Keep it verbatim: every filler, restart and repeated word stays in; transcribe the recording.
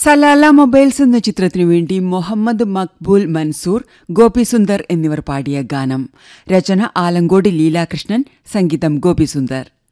Salalah mobiles എന്ന ചിത്രത്തിനു വേണ്ടി മുഹമ്മദ് മക്ബൂൽ മൻസൂർ, ഗോപിസുന്ദർ എന്നിവർ പാടിയ ഗാനം. രചന ആലങ്കോട് ലീലാകൃഷ്ണൻ, സംഗീതം ഗോപിസുന്ദർ.